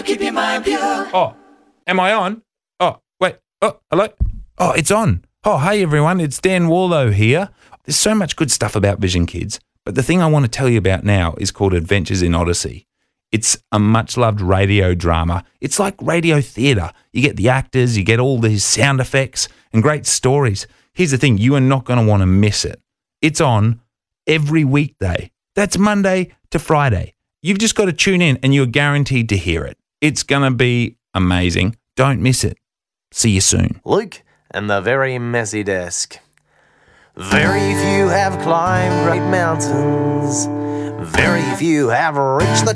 Keep your mind pure. Oh, am I on? Oh, wait. Oh, hello? Oh, it's on. Oh, hey, everyone. It's Dan Warlow here. There's so much good stuff about Vision Kids, but the thing I want to tell you about now is called Adventures in Odyssey. It's a much-loved radio drama. It's like radio theatre. You get the actors, you get all these sound effects and great stories. Here's the thing. You are not going to want to miss it. It's on every weekday. That's Monday to Friday. You've just got to tune in and you're guaranteed to hear it. It's going to be amazing. Don't miss it. See you soon. Luke and the Very Messy Desk. Very few have climbed great mountains. Very few have reached the